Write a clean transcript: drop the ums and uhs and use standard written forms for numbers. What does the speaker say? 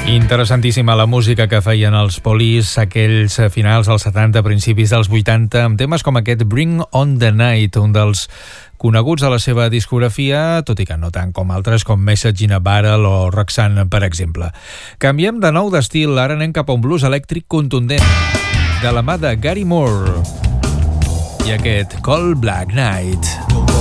Interessantíssima la música que feien els Police aquells finals dels 70, principis dels 80, amb temes com aquest Bring on the Night, un dels coneguts a la seva discografia, tot i que no tant com altres com Message in a Barrel o Roxanne, per exemple. Canviem de nou d'estil, ara anem cap a un blues elèctric contundent, de la mà de Gary Moore i aquest Cold Black Night.